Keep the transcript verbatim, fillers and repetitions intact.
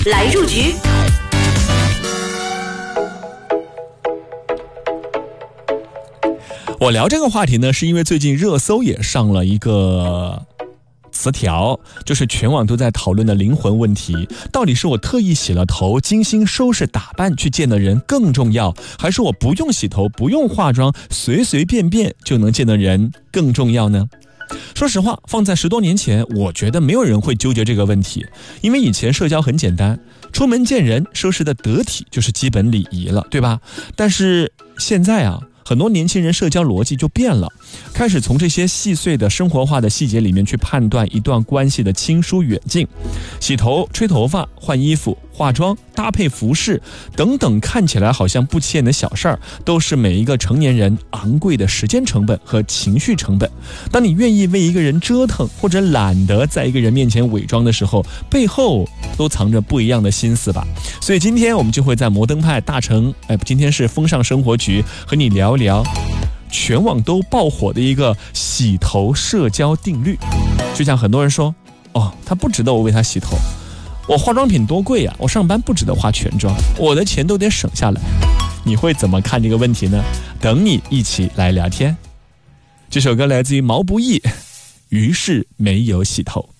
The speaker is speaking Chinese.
来入局。 我聊这个话题呢，是因为最近热搜也上了一个词条，就是全网都在讨论的灵魂问题，到底是我特意洗了头精心收拾打扮去见的人更重要，还是我不用洗头不用化妆随随便便就能见的人更重要呢？说实话，放在十多年前，我觉得没有人会纠结这个问题，因为以前社交很简单，出门见人收拾的得体就是基本礼仪了，对吧？但是现在啊，很多年轻人社交逻辑就变了，开始从这些细碎的生活化的细节里面去判断一段关系的亲疏远近。洗头、吹头发、换衣服、化妆、搭配服饰等等，看起来好像不起眼的小事儿，都是每一个成年人昂贵的时间成本和情绪成本。当你愿意为一个人折腾，或者懒得在一个人面前伪装的时候，背后都藏着不一样的心思吧。所以今天我们就会在摩登派大城，哎，今天是风尚生活局，和你聊一聊全网都爆火的一个洗头社交定律。就像很多人说，哦，他不值得我为他洗头，我化妆品多贵呀、啊，我上班不值得化全妆，我的钱都得省下来。你会怎么看这个问题呢？等你一起来聊天。这首歌来自于毛不易，于是没有洗头。